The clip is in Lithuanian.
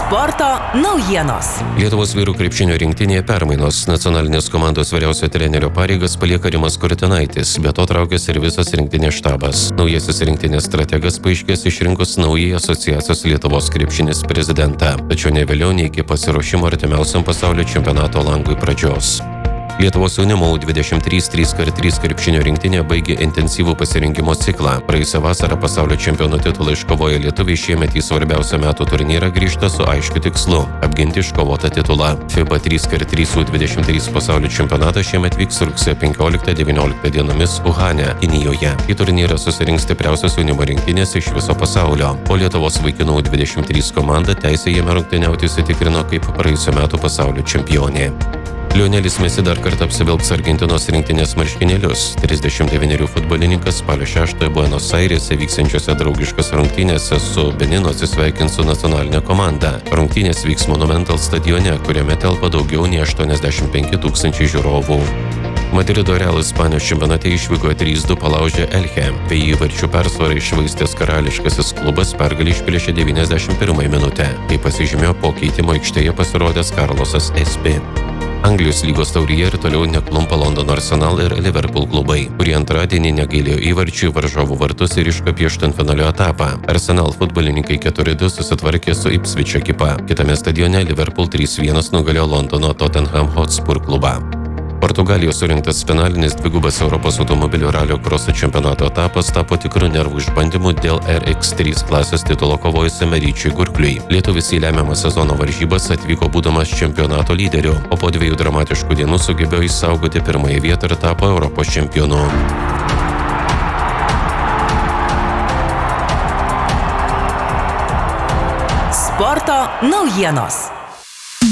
Sporto naujienos. Lietuvos vyrų krepšinio rinktinėje permainos. Nacionalinės komandos vyriausio trenerio pareigas palieka Rimas Kurtinaitis, be to traukėsi ir visas rinktinės štabas. Naujasis rinktinės strategas paaiškės išrinkus naująjį asociacijos Lietuvos krepšinis prezidentą, tačiau ne vėliau nei iki pasiruošimo artimiausiam pasaulio čempionato langui pradžios. Lietuvos jaunimo U23 3x3 krepšinio rinktinė baigė intensyvų pasirinkimo ciklą. Praėjusią vasarą pasaulio čempionų titulą iškovoję lietuviai šiemet į svarbiausią metų turnyrą grįžta su aiškiu tikslu – apginti iškovotą titulą. FIBA 3x3 U23 pasaulio čempionatas šiemet vyks rugsėjo 15-19 dienomis Uhane, Kinijoje. Į turnyrą susirinks stipriausios jaunimo rinktinės iš viso pasaulio. O Lietuvos vaikinų U23 komanda teisę jame rungtyniauti įsitikrino kaip praėjusią metų pasaulio čempionė. Lionelis Messi dar kartą apsivilks Argentinos rinktinės marškinėlius. 39 futbolininkas spalio 6 Buenos Airėse vyksiančiose draugiškose rungtynėse su Beninu atsisveikins su nacionalinė komanda. Rungtynės vyks Monumental stadione, kuriame telpa daugiau nei 85 000 žiūrovų. Madrido Real Ispanijos čempionate išvykoje 3-2 palaužė Elche. Be įvarčių persvarą iššvaistęs karališkasis klubas pergalę išplėšė 91 minutę. Tai pasižymėjo po keitimo aikštėje pasirodęs Carlosas Espi. Anglijos lygos taurėje ir toliau neklumpa Londono Arsenal ir Liverpool klubai, kurie antradienį negailėjo įvarčių į varžovų vartus ir iškopė aštuntfinalio etapą. Arsenal futbolininkai 4-2 susitvarkė su Ipswich ekipa. Kitame stadione Liverpool 3-1 nugalėjo Londono Tottenham Hotspur klubą. Portugalijos surinktas finalinis dvigubas Europos automobilių ralio kroso čempionato etapas tapo tikru nervų išbandymu dėl RX3 klasės titulo kovojusiam Ryčiui Gurkliui. Lietuvis į lemiamą sezono varžybas atvyko būdamas čempionato lyderiu, o po 2 dramatiškų dienų sugebėjo išsaugoti pirmąją vietą ir tapo Europos čempionu. Sporto naujienos.